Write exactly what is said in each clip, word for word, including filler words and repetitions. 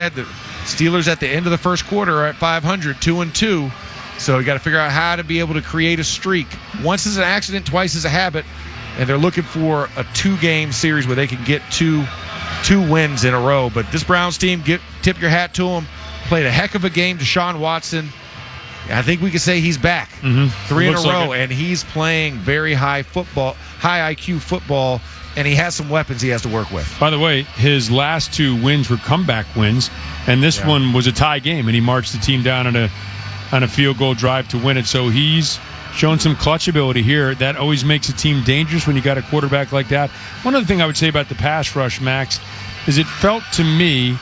The Steelers at the end of the first quarter are at five hundred, two and two. So you got to figure out how to be able to create a streak. Once is an accident, twice is a habit. And they're looking for a two-game series where they can get two two wins in a row. But this Browns team, get tip your hat to them. Played a heck of a game. Deshaun Watson, I think we can say he's back. Mm-hmm. Three in a row, like and he's playing very high football, high I Q football. And he has some weapons he has to work with. By the way, his last two wins were comeback wins, and this yeah. one was a tie game, and he marched the team down on a on a field goal drive to win it. So he's shown some clutch ability here. That always makes a team dangerous when you got a quarterback like that. One other thing I would say about the pass rush, Max, is it felt to me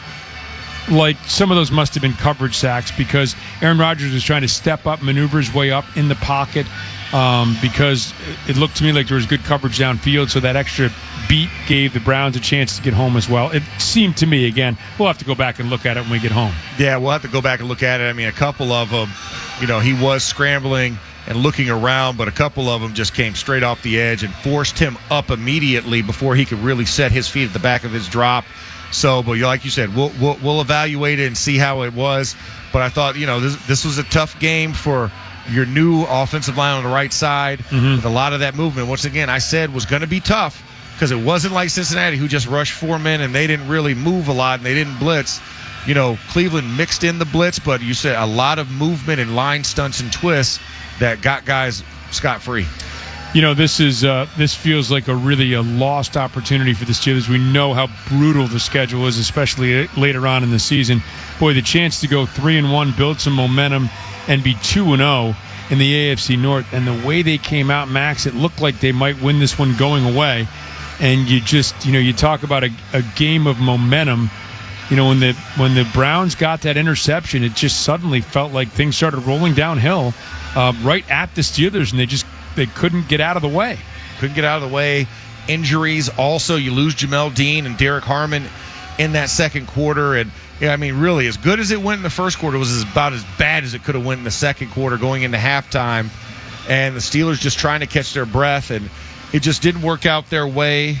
like some of those must have been coverage sacks because Aaron Rodgers was trying to step up, maneuver his way up in the pocket. Um, because it looked to me like there was good coverage downfield, so that extra beat gave the Browns a chance to get home as well. It seemed to me, again, we'll have to go back and look at it when we get home. Yeah, we'll have to go back and look at it. I mean, a couple of them, you know, he was scrambling and looking around, but a couple of them just came straight off the edge and forced him up immediately before he could really set his feet at the back of his drop. So, but like you said, we'll, we'll, we'll evaluate it and see how it was. But I thought, you know, this, this was a tough game for your new offensive line on the right side mm-hmm. with a lot of that movement. Once again, I said was going to be tough because it wasn't like Cincinnati who just rushed four men and they didn't really move a lot and they didn't blitz. You know, Cleveland mixed in the blitz, but you said a lot of movement and line stunts and twists that got guys scot-free. You know, this is uh, this feels like a really a lost opportunity for the Steelers. We know how brutal the schedule is, especially later on in the season. Boy, the chance to go three and one, build some momentum, and be two and zero in the A F C North. And the way they came out, Max, it looked like they might win this one going away. And you just, you know, you talk about a, a game of momentum. You know, when the when the Browns got that interception, it just suddenly felt like things started rolling downhill uh, right at the Steelers, and they just they couldn't get out of the way. Couldn't get out of the way. Injuries also. You lose Jamel Dean and Derek Harmon in that second quarter, and yeah, I mean, really, as good as it went in the first quarter, it was about as bad as it could have went in the second quarter going into halftime. And the Steelers just trying to catch their breath, and it just didn't work out their way.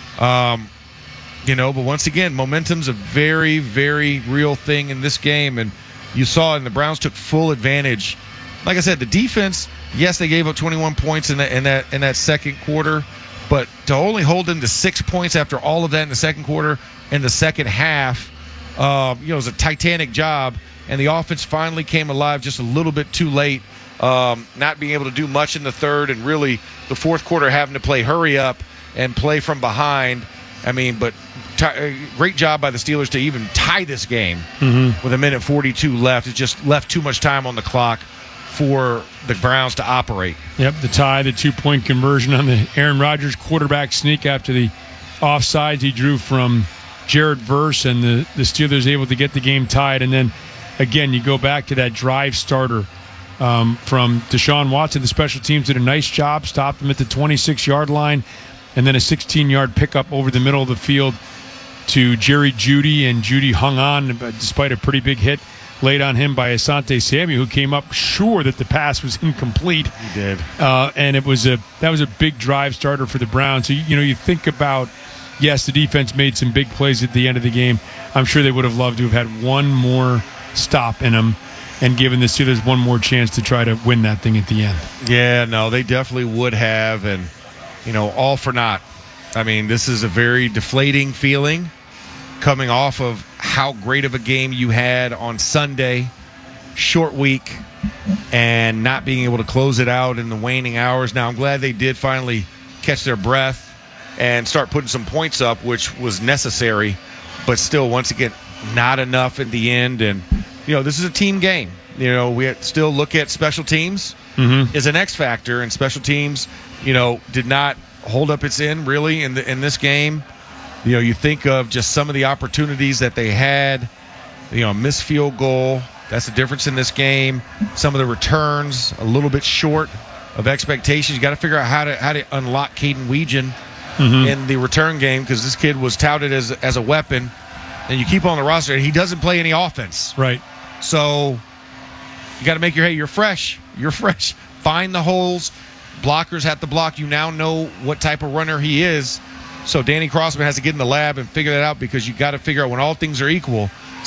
Um, you know, but once again, momentum's a very, very real thing in this game, and you saw, and the Browns took full advantage. Like I said, the defense, yes, they gave up twenty-one points in that in that in that second quarter, but to only hold them to six points after all of that in the second quarter and the second half. Uh, you know, it was a titanic job, and the offense finally came alive just a little bit too late, um, not being able to do much in the third, and really the fourth quarter having to play hurry up and play from behind. I mean, but t- great job by the Steelers to even tie this game mm-hmm. with a minute forty-two left. It just left too much time on the clock for the Browns to operate. Yep, the tie, the two-point conversion on the Aaron Rodgers quarterback sneak after the offsides he drew from Jared Verse, and the, the Steelers able to get the game tied. And then, again, you go back to that drive starter um, from Deshaun Watson. The special teams did a nice job, stopped him at the twenty-six-yard line, and then a sixteen-yard pickup over the middle of the field to Jerry Jeudy, and Jeudy hung on despite a pretty big hit laid on him by Asante Samuel, who came up sure that the pass was incomplete. He did. Uh, and it was a that was a big drive starter for the Browns. So, you, you know, you think about, yes, the defense made some big plays at the end of the game. I'm sure they would have loved to have had one more stop in them and given the Steelers one more chance to try to win that thing at the end. Yeah, no, they definitely would have. And, you know, all for naught. I mean, this is a very deflating feeling coming off of how great of a game you had on Sunday, short week, and not being able to close it out in the waning hours. Now, I'm glad they did finally catch their breath and start putting some points up, which was necessary, but still, once again, not enough at the end. And, you know, this is a team game. You know, we still look at special teams mm-hmm. as an X factor, and special teams, you know, did not hold up its end really in the in this game. You know, you think of just some of the opportunities that they had, you know, missed field goal. That's the difference in this game. Some of the returns a little bit short of expectations. You got to figure out how to how to unlock Caden Weegan mm-hmm. in the return game, because this kid was touted as as a weapon, and you keep on the roster and he doesn't play any offense. Right. So you got to make your hey, you're fresh. You're fresh. Find the holes. Blockers have to block. You now know what type of runner he is. So Danny Crossman has to get in the lab and figure that out, because you got to figure out, when all things are equal,